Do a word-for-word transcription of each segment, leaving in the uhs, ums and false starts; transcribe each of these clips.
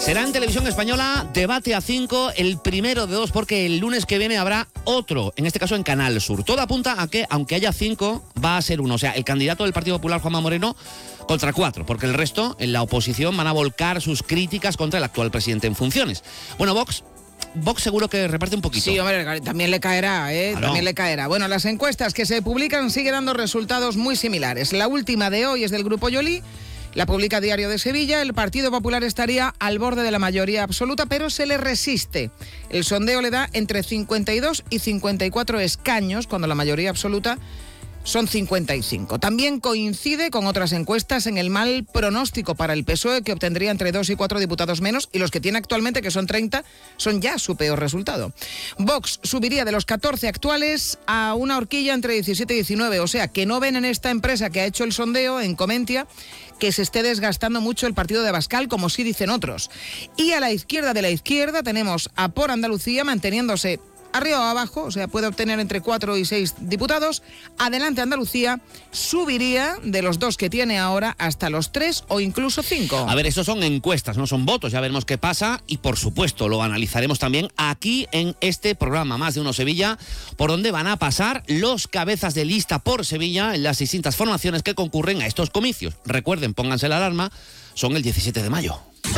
Será en Televisión Española, debate a cinco, el primero de dos, porque el lunes que viene habrá otro, en este caso en Canal Sur. Todo apunta a que, aunque haya cinco, va a ser uno. O sea, el candidato del Partido Popular, Juanma Moreno, contra cuatro, porque el resto, en la oposición, van a volcar sus críticas contra el actual presidente en funciones. Bueno, Vox... Vox seguro que reparte un poquito. Sí, hombre, también le caerá, ¿eh? Claro. También le caerá. Bueno, las encuestas que se publican siguen dando resultados muy similares. La última de hoy es del Grupo Yoli, la publica Diario de Sevilla. El Partido Popular estaría al borde de la mayoría absoluta, pero se le resiste. El sondeo le da entre cincuenta y dos y cincuenta y cuatro escaños, cuando la mayoría absoluta son cincuenta y cinco. También coincide con otras encuestas en el mal pronóstico para el P S O E, que obtendría entre dos y cuatro diputados menos, y los que tiene actualmente, que son treinta, son ya su peor resultado. Vox subiría de los catorce actuales a una horquilla entre diecisiete y diecinueve, o sea, que no ven en esta empresa que ha hecho el sondeo, en Comentia, que se esté desgastando mucho el partido de Abascal, como sí dicen otros. Y a la izquierda de la izquierda tenemos a Por Andalucía manteniéndose arriba o abajo, o sea, puede obtener entre cuatro y seis diputados. Adelante Andalucía subiría de los dos que tiene ahora hasta los tres o incluso cinco. A ver, estos son encuestas, no son votos, ya veremos qué pasa y por supuesto lo analizaremos también aquí en este programa Más de Uno Sevilla, por donde van a pasar los cabezas de lista por Sevilla en las distintas formaciones que concurren a estos comicios. Recuerden, pónganse la alarma, son el diecisiete de mayo.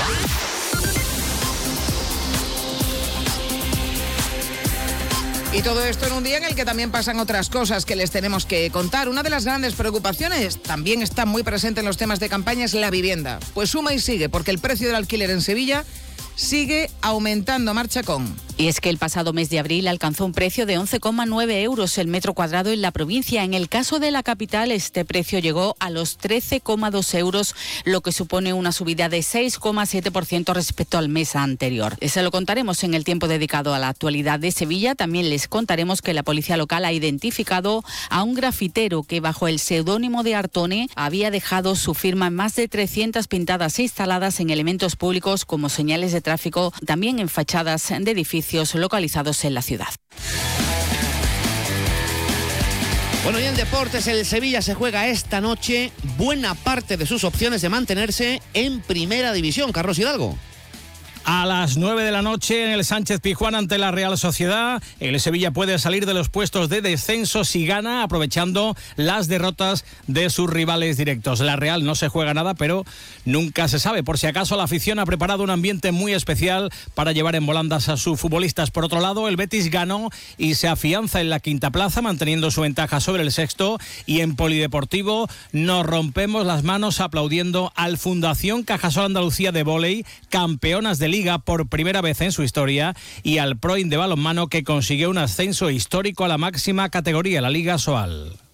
Y todo esto en un día en el que también pasan otras cosas que les tenemos que contar. Una de las grandes preocupaciones, también está muy presente en los temas de campaña, es la vivienda. Pues suma y sigue, porque el precio del alquiler en Sevilla sigue aumentando. Marcha con... Y es que el pasado mes de abril alcanzó un precio de once coma nueve euros el metro cuadrado en la provincia. En el caso de la capital, este precio llegó a los trece coma dos euros, lo que supone una subida de seis coma siete por ciento respecto al mes anterior. Se lo contaremos en el tiempo dedicado a la actualidad de Sevilla. También les contaremos que la policía local ha identificado a un grafitero que, bajo el seudónimo de Artone, había dejado su firma en más de trescientas pintadas instaladas en elementos públicos como señales de tráfico, también en fachadas de edificios localizados en la ciudad. Bueno, y en deportes, el Sevilla se juega esta noche buena parte de sus opciones de mantenerse en Primera División. Carlos Hidalgo. A las nueve de la noche en el Sánchez Pizjuán ante la Real Sociedad, el Sevilla puede salir de los puestos de descenso si gana, aprovechando las derrotas de sus rivales directos. La Real no se juega nada, pero nunca se sabe. Por si acaso, la afición ha preparado un ambiente muy especial para llevar en volandas a sus futbolistas. Por otro lado, el Betis ganó y se afianza en la quinta plaza, manteniendo su ventaja sobre el sexto. Y en Polideportivo nos rompemos las manos aplaudiendo al Fundación Cajasol Andalucía de Vóley, campeonas de Liga por primera vez en su historia, y al Proin de balonmano, que consiguió un ascenso histórico a la máxima categoría, la Liga Soal.